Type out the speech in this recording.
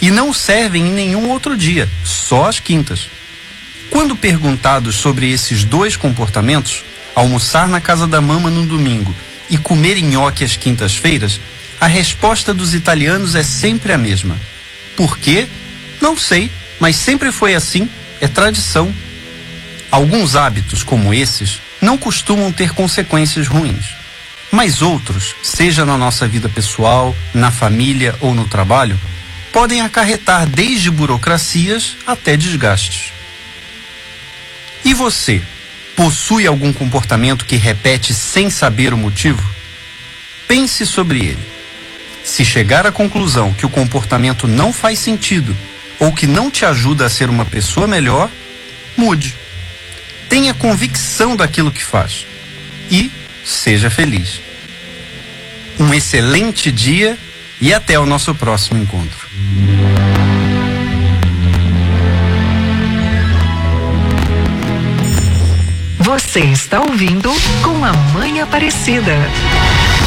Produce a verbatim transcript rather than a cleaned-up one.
e não servem em nenhum outro dia, só às quintas. Quando perguntados sobre esses dois comportamentos, almoçar na casa da mama no domingo e comer nhoque às quintas-feiras, a resposta dos italianos é sempre a mesma. Por quê? Não sei, mas sempre foi assim, é tradição. Alguns hábitos como esses não costumam ter consequências ruins, mas outros, seja na nossa vida pessoal, na família ou no trabalho, podem acarretar desde burocracias até desgastes. E você, possui algum comportamento que repete sem saber o motivo? Pense sobre ele. Se chegar à conclusão que o comportamento não faz sentido ou que não te ajuda a ser uma pessoa melhor, mude. Tenha convicção daquilo que faz e seja feliz. Um excelente dia e até o nosso próximo encontro. Você está ouvindo Com a Mãe Aparecida.